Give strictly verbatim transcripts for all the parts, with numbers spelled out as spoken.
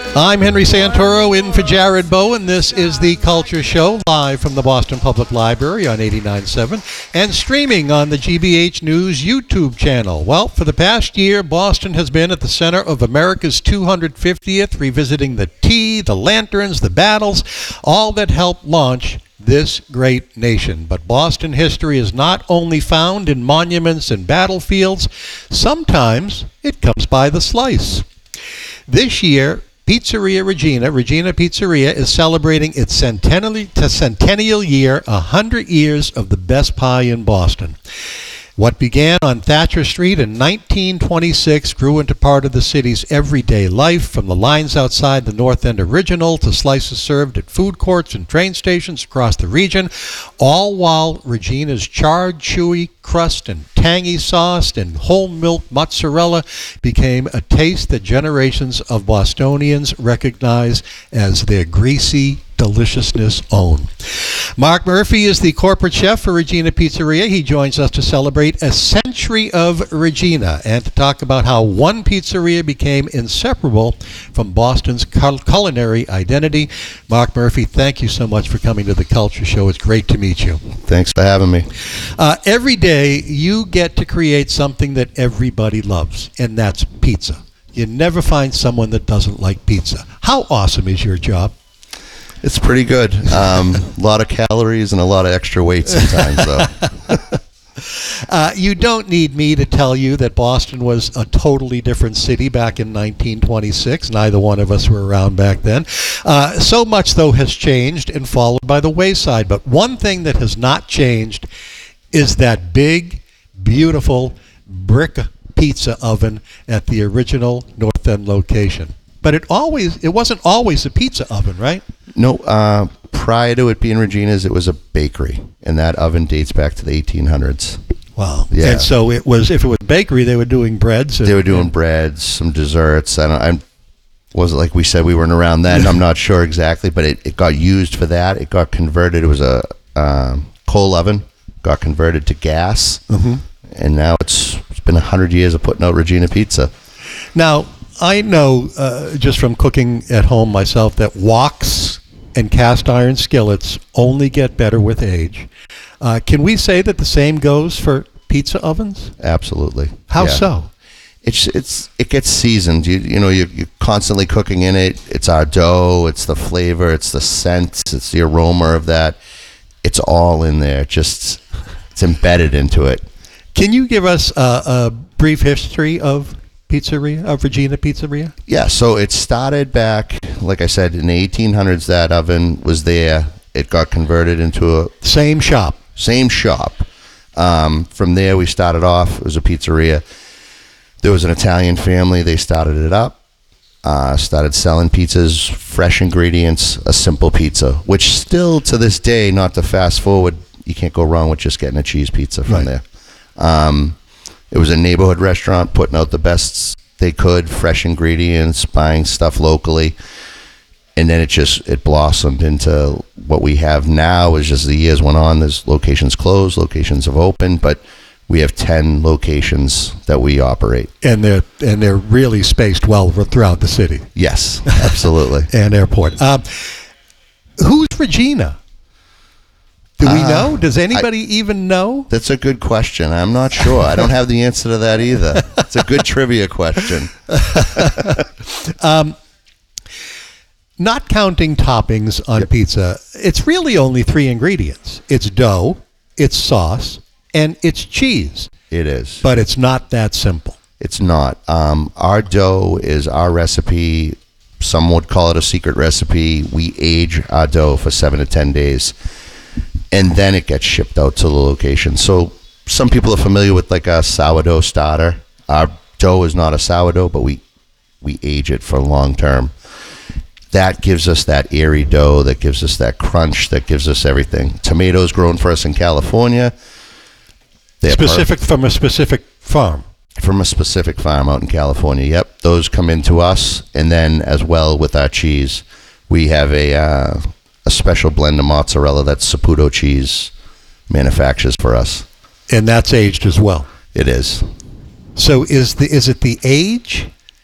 I'm Henry Santoro in for Jared Bowe, and this is The Culture Show, live from the Boston Public Library on eighty-nine point seven and streaming on the G B H News YouTube channel. Well, for the past year, Boston has been at the center of America's two hundred fiftieth, revisiting the tea, the lanterns, the battles, all that helped launch this great nation. But Boston history is not only found in monuments and battlefields, sometimes it comes by the slice. This year, Pizzeria Regina, Regina Pizzeria, is celebrating its centennial, centennial year, one hundred years of the best pie in Boston. What began on Thatcher Street in nineteen twenty-six grew into part of the city's everyday life, from the lines outside the North End Original to slices served at food courts and train stations across the region, all while Regina's charred, chewy crust and tangy sauce and whole milk mozzarella became a taste that generations of Bostonians recognize as their greasy deliciousness own. Mark Murphy is the corporate chef for Regina Pizzeria. He joins us to celebrate a century of Regina and to talk about how one pizzeria became inseparable from Boston's cul- culinary identity. Mark Murphy, thank you so much for coming to the Culture Show. It's great to meet you. Thanks for having me. Uh, every day you get to create something that everybody loves, and that's pizza. You never find someone that doesn't like pizza. How awesome is your job? It's pretty good. Um, a lot of calories and a lot of extra weight sometimes, though. uh, you don't need me to tell you that Boston was a totally different city back in nineteen twenty-six. Neither one of us were around back then. Uh, so much, though, has changed and fallen by the wayside. But one thing that has not changed is that big, beautiful brick pizza oven at the original North End location. But it always it wasn't always a pizza oven, right? No, uh, prior to it being Regina's, it was a bakery, and that oven dates back to the eighteen hundreds. Wow. Yeah. And so it was, if it was bakery, they were doing breads. And, they were doing and, breads, some desserts. I don't, I was it like we said, we weren't around then. I'm not sure exactly, but it, it got used for that. It got converted. It was a um, coal oven, got converted to gas, mm-hmm. and now it's it's been one hundred years of putting out Regina Pizza. Now, I know uh, just from cooking at home myself that woks and cast iron skillets only get better with age. Uh, can we say that the same goes for pizza ovens? Absolutely. How Yeah. so? It's it's it gets seasoned. You you know you're, you're constantly cooking in it. It's our dough. It's the flavor. It's the scent. It's the aroma of that. It's all in there. Just it's embedded into it. Can you give us a, a brief history of Pizzeria, of Regina Pizzeria? Yeah. So it started back, like I said, in the eighteen hundreds. That oven was there. It got converted into a Same shop. same shop. Um, from there, we started off. It was a pizzeria. There was an Italian family. They started it up. Uh, started selling pizzas, fresh ingredients, a simple pizza, which still to this day, not to fast forward, you can't go wrong with just getting a cheese pizza from Right. there. Um, it was a neighborhood restaurant putting out the best they could, fresh ingredients, buying stuff locally. And then it just, it blossomed into what we have now. As just the years went on, there's locations closed, locations have opened, but we have ten locations that we operate. And they're and they're really spaced well throughout the city. Yes, absolutely. And airport. Um, who's Regina? Do we Uh, know? Does anybody I, even know? That's a good question. I'm not sure. I don't have the answer to that either. It's a good trivia question. um, not counting toppings on Yep. pizza, it's really only three ingredients. It's dough, it's sauce, and it's cheese. It is. But it's not that simple. It's not. Um, our dough is our recipe. Some would call it a secret recipe. We age our dough for seven to ten days, and then it gets shipped out to the location. So some people are familiar with like a sourdough starter. Our dough is not a sourdough, but we we age it for long term. That gives us that airy dough, that gives us that crunch, that gives us everything. Tomatoes grown for us in California. They're Specific from a specific farm. From a specific farm out in California. Yep, those come into us, and then as well with our cheese, we have a uh, a special blend of mozzarella that Saputo cheese manufactures for us. And that's aged as well. It is. So is the is it the age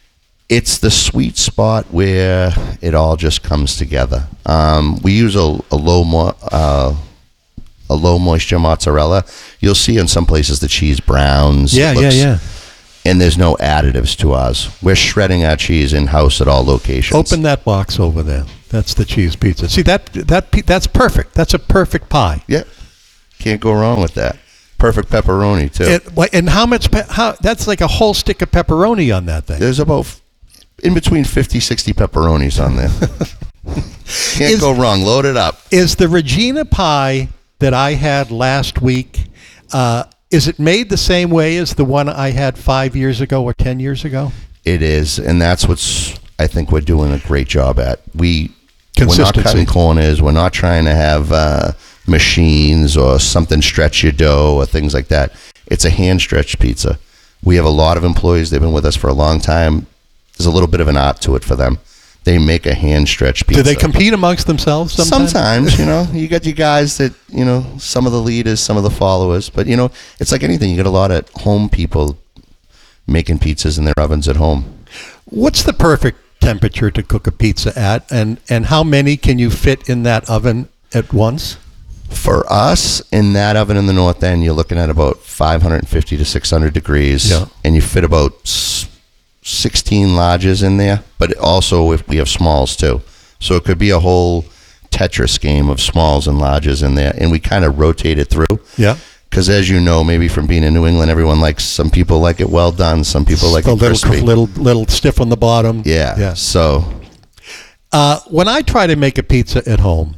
It's the sweet spot where it all just comes together. Um, we use a, a low mo- uh, a low moisture mozzarella. You'll see in some places the cheese browns. Yeah, It looks- yeah, yeah. And there's no additives to ours. We're shredding our cheese in house at all locations. Open that box over there. That's the cheese pizza. See that that pe- that's perfect. That's a perfect pie. Yeah, can't go wrong with that. Perfect pepperoni too. And, wha- and how much? Pe- how that's like a whole stick of pepperoni on that thing. There's about f- in between fifty, sixty pepperonis on there. Can't Is- go wrong. Load it up. Is the Regina pie that I had last week? Uh, is it made the same way as the one I had five years ago or ten years ago? It is, and that's what's I think we're doing a great job at. We we're not Consistency. cutting corners. We're not trying to have uh, machines or something stretch your dough or things like that. It's a hand stretched pizza. We have a lot of employees. They've been with us for a long time. There's a little bit of an art to it for them. They make a hand stretched pizza. Do they compete amongst themselves sometimes? Sometimes, you know, you got your guys that, you know, some of the leaders, some of the followers. But, you know, it's like anything. You get a lot of home people making pizzas in their ovens at home. What's the perfect temperature to cook a pizza at, and and how many can you fit in that oven at once? For us, in that oven in the north end, you're looking at about five fifty to six hundred degrees. Yeah. And you fit about s- sixteen larges in there. But also, if we have smalls too. So it could be a whole Tetris game of smalls and larges in there. And we kind of rotate it through. Yeah. Because as you know, maybe from being in New England, everyone likes, some people like it well done. Some people like a it little crispy. little little stiff on the bottom. Yeah. Yeah. So Uh, when I try to make a pizza at home,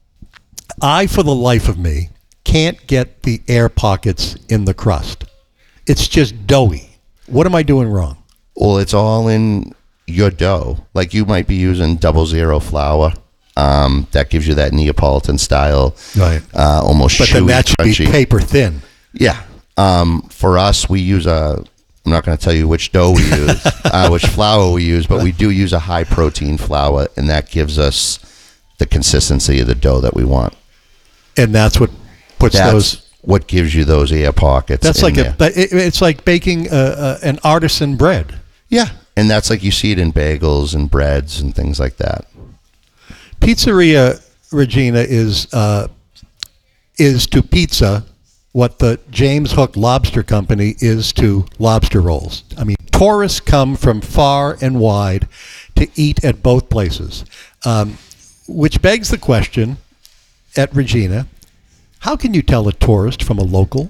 I, for the life of me, can't get the air pockets in the crust. It's just doughy. What am I doing wrong? Well, it's all in your dough. Like you might be using double zero flour. Um, that gives you that Neapolitan style, Right. uh, almost But chewy, then that should crunchy. be paper thin. Yeah. Um, for us, we use a. I'm not going to tell you which dough we use, uh, which flour we use, but we do use a high protein flour, and that gives us the consistency of the dough that we want. And that's what puts That's those. what gives you those air pockets. That's in like there. a. it- It's like baking a, a, an artisan bread. Yeah, and that's like you see it in bagels and breads and things like that. Pizzeria Regina is uh, is to pizza what the James Hook Lobster Company is to lobster rolls. I mean, tourists come from far and wide to eat at both places, um, which begs the question at Regina, how can you tell a tourist from a local?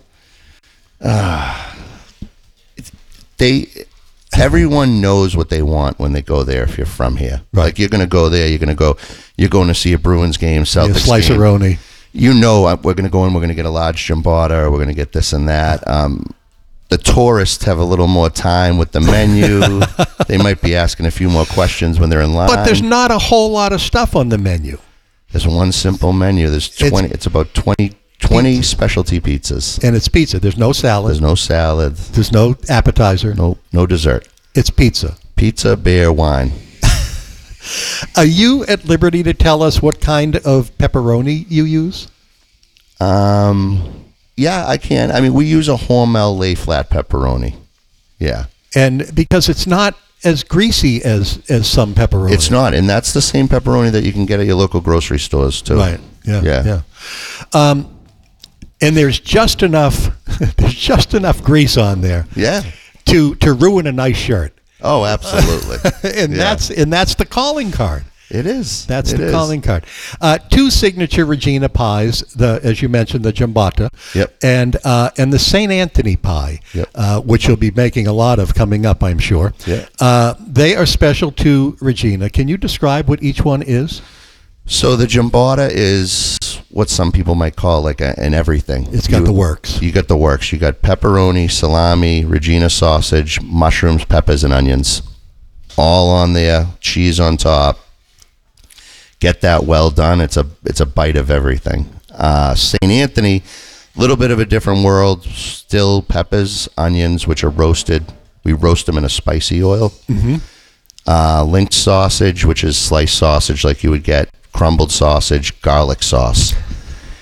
They everyone knows what they want when they go there if you're from here. Right. Like you're going to go there, you're going to go you're going to see a Bruins game, A Celtics game. slice-a-roni. You know uh, we're going to go in, we're going to get a large Giambata, or we're going to get this and that. Um, the tourists have a little more time with the menu. They might be asking a few more questions when they're in line. But there's not a whole lot of stuff on the menu. There's one simple menu. There's It's- twenty. It's, about twenty, twenty specialty pizzas. And it's pizza. There's no salad. There's no salad, There's no appetizer. no no dessert. It's pizza. Pizza, beer, wine. Are you at liberty to tell us what kind of pepperoni you use? Um, yeah, I can. I mean, we use a Hormel lay flat pepperoni. Yeah, And because it's not as greasy as as some pepperoni. it's not, and that's the same pepperoni that you can get at your local grocery stores too. Right. Yeah. Yeah. Yeah. Um, and there's just enough there's just enough grease on there Yeah. to to ruin a nice shirt. Oh, absolutely. and Yeah. that's and that's the calling card. It is. That's It the is. calling card. Uh, two signature Regina pies, the as you mentioned, the Giambata, Yep. and uh, and the Saint Anthony pie, Yep. uh, which you'll be making a lot of coming up, I'm sure. Yeah. Uh, they are special to Regina. Can you describe what each one is? So the Giambata is what some people might call like a, an everything. It's got You- the works. You got the works. You got pepperoni, salami, Regina sausage, mushrooms, peppers, and onions, all on there. Cheese on top. Get that well done. It's a it's a bite of everything. Uh, Saint Anthony, a little bit of a different world. Still peppers, onions, which are roasted. We roast them in a spicy oil. Mm-hmm. Uh, linked sausage, which is sliced sausage like you would get. Crumbled sausage, garlic sauce.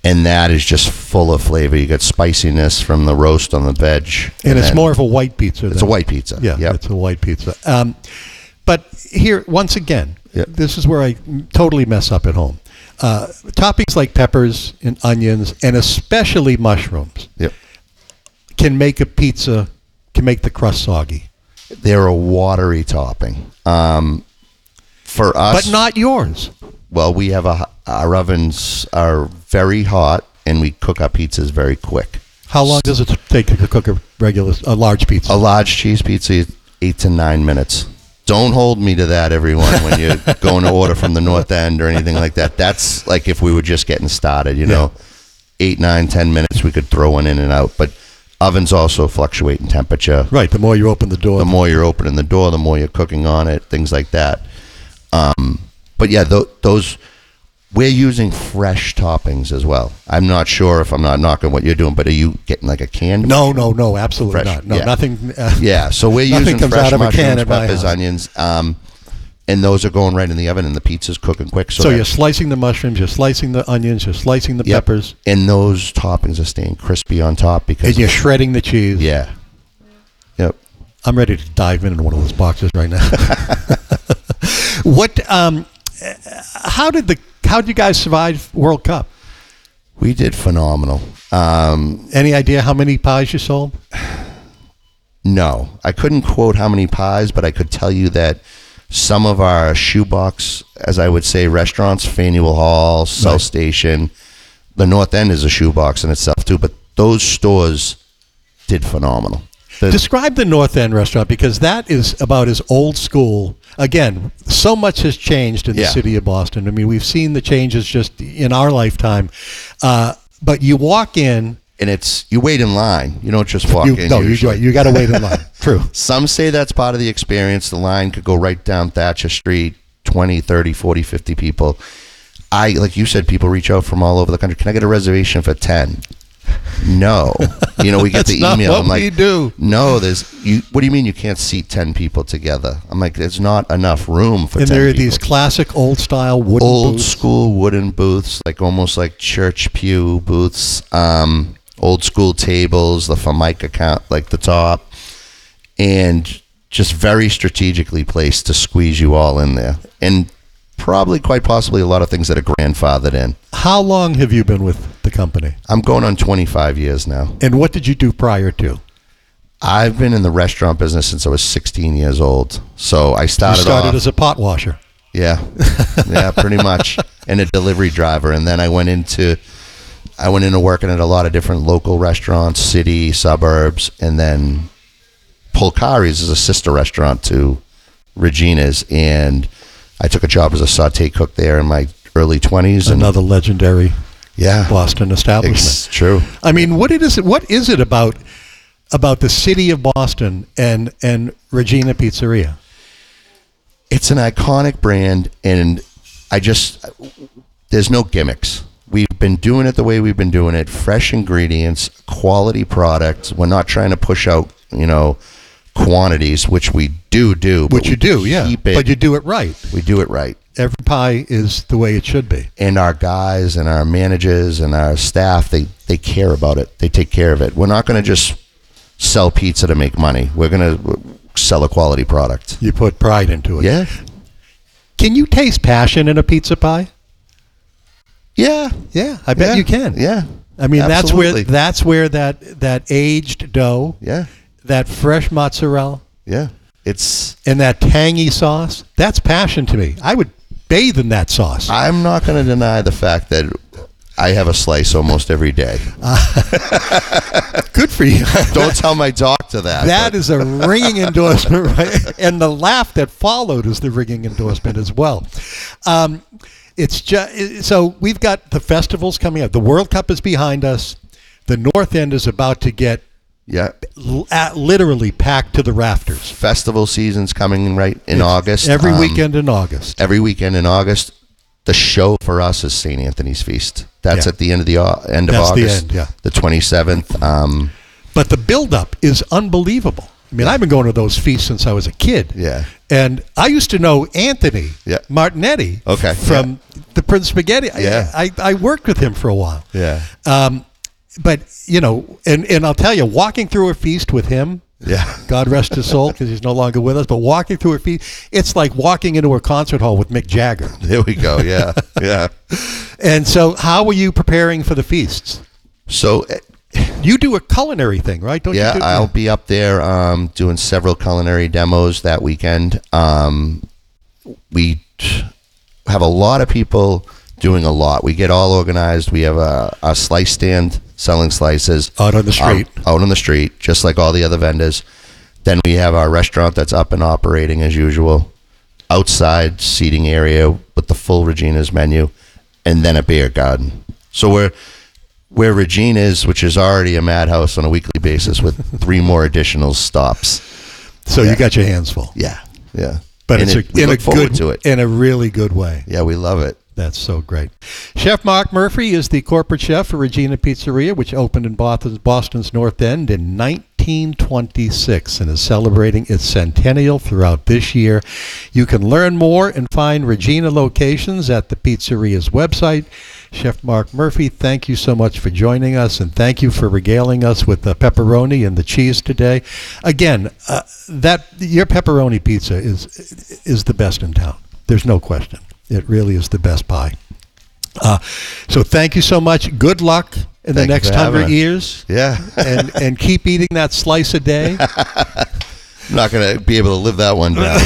and that is just full of flavor. You get spiciness from the roast on the veg, and, and it's then, more of a white pizza. It's than, a white pizza. Yeah, yep. it's a white pizza. Um, but here, once again, yep. this is where I totally mess up at home. Uh, toppings like peppers and onions, and especially mushrooms, Yep. can make a pizza, can make the crust soggy. They're a watery topping. Um, for us, But not yours. well, we have a our ovens are very hot, and we cook our pizzas very quick. How long does it take to cook a regular, a large pizza? A large cheese pizza is eight to nine minutes. Don't hold me to that, everyone, when you're going to order from the North End or anything like that. That's like if we were just getting started, you know, eight, nine, ten minutes, we could throw one in and out. But ovens also fluctuate in temperature. Right. The more you open the door, The more you're opening the door, the more you're cooking on it, things like that. Um, but yeah, th- those, we're using fresh toppings as well. I'm not sure if I'm not knocking what you're doing, but are you getting like a canned? No, no, no, absolutely Fresh, not. No, yeah. nothing. Uh, Yeah, so we're Nothing using comes fresh out of a can mushrooms, at my peppers, house. onions, um, and those are going right in the oven, and the pizza's cooking quick. So, So that- you're slicing the mushrooms, you're slicing the onions, you're slicing the Yep. peppers, and those toppings are staying crispy on top because and you're shredding the cheese. yeah, yep. I'm ready to dive into one of those boxes right now. What? Um, how did the? How did you guys survive World Cup? We did phenomenal. Um, Any idea how many pies you sold? no, I couldn't quote how many pies, but I could tell you that some of our shoebox, as I would say, restaurants, Faneuil Hall, South Right. Station, the North End is a shoebox in itself too, but those stores did phenomenal. The- Describe the North End restaurant, because that is about as old school. Again, so much has changed in the Yeah. city of Boston. I mean, we've seen the changes just in our lifetime. Uh, but you walk in. and it's, you wait in line. You don't just walk You, in. no, you, usually. you got to wait in line. True. Some say that's part of the experience. The line could go right down Thatcher Street, twenty, thirty, forty, fifty people. I, like you said, people reach out from all over the country. Can I get a reservation for ten? No. You know, we get That's the not email. what I'm like, we do. no, there's, you, what do you mean you can't seat ten people together? I'm like, there's not enough room for And ten there are people. these classic old style wooden Old booths. school wooden booths, like almost like church pew booths. Um, old school tables, the Formica count, like the top, and just very strategically placed to squeeze you all in there. And probably, quite possibly, a lot of things that are grandfathered in. How long have you been with the company? I'm going on twenty-five years now. And what did you do prior to? I've been in the restaurant business since I was sixteen years old. So I You started, started off, as a pot washer. yeah, yeah, pretty much, and a delivery driver, and then I went into, I went into working at a lot of different local restaurants, city, suburbs, and then Polcari's is a sister restaurant to Regina's, and I took a job as a saute cook there in my early twenties. And Another legendary yeah, Boston establishment. it's true. I mean, what it is? What is it about about the city of Boston and and Regina Pizzeria? It's an iconic brand, and I just, there's no gimmicks. We've been doing it the way we've been doing it. Fresh ingredients, quality products. We're not trying to push out, you know, quantities, which we do do. but Which we you do, yeah. keep it- But you do it right. we do it right. Every pie is the way it should be. And our guys and our managers and our staff, they, they care about it. They take care of it. We're not going to just sell pizza to make money. We're going to sell a quality product. You put pride into it. Yeah. Can you taste passion in a pizza pie? Yeah. Yeah, I bet Yeah. you can. Yeah. I mean, that's where Absolutely. that's where that that aged dough, Yeah. that fresh mozzarella, Yeah. It's, and that tangy sauce, that's passion to me. I would bathe in that sauce. I'm not going to deny the fact that I have a slice almost every day. Good for you. Don't tell my doctor that. That but- is a ringing endorsement, right? And the laugh that followed is the ringing endorsement as well. Um, it's just so we've got the festivals coming up. The World Cup is behind us. The North End is about to get yeah. l- at literally packed to the rafters. Festival season's coming right in August. Every Um, weekend in August. Every weekend in August. The show for us is Saint Anthony's Feast. That's Yeah. at the end of the au- end of That's the August. end, yeah. The twenty-seventh. Um, But the buildup is unbelievable. I mean, I've been going to those feasts since I was a kid. Yeah. And I used to know Anthony Yeah. Martinetti Okay, from the Prince Spaghetti. Yeah. I, I, I worked with him for a while. Yeah. Um, but, you know, and, and I'll tell you, walking through a feast with him, Yeah. God rest his soul, because he's no longer with us, but walking through a feast, it's like walking into a concert hall with Mick Jagger. There we go. Yeah. Yeah. And so how were you preparing for the feasts? So, uh, You do a culinary thing, right? Don't yeah, you do, I'll be up there um, doing several culinary demos that weekend. Um, we t- have a lot of people doing a lot. We get all organized. We have a, a slice stand selling slices. Out on the street. Um, out on the street, just like all the other vendors. Then we have our restaurant that's up and operating as usual. Outside seating area with the full Regina's menu. And then a beer garden. So we're... Where Regina's, which is already a madhouse on a weekly basis with three more additional stops. So Yeah. you got your hands full. Yeah, yeah. But And it's it- a, we in a look forward good, to it. in a really good way. Yeah, we love it. That's so great. Chef Mark Murphy is the corporate chef for Regina Pizzeria, which opened in Boston's, Boston's North End in nineteen twenty-six and is celebrating its centennial throughout this year. You can learn more and find Regina locations at the pizzeria's website. Chef Mark Murphy, thank you so much for joining us, and thank you for regaling us with the pepperoni and the cheese today. Again, uh, that your pepperoni pizza is is the best in town. There's no question. It really is the best pie. Uh, so thank you so much. Good luck in the Thank you next for having hundred us. years. Yeah. and and keep eating that slice a day. I'm not going to be able to live that one down.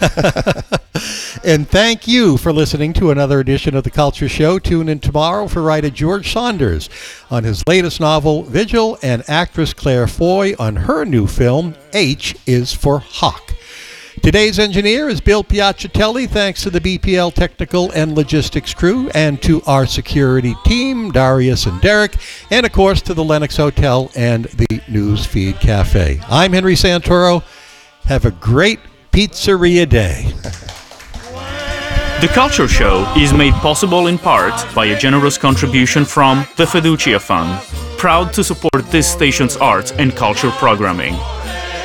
And thank you for listening to another edition of The Culture Show. Tune in tomorrow for writer George Saunders on his latest novel, Vigil, and actress Claire Foy on her new film, H is for Hawk. Today's engineer is Bill Piacciontelli. Thanks to the B P L technical and logistics crew, and to our security team, Darius and Derek, and of course to the Lenox Hotel and the Newsfeed Cafe. I'm Henry Santoro. Have a great pizzeria day. The Culture Show is made possible in part by a generous contribution from the Fiducia Fund, proud to support this station's arts and culture programming.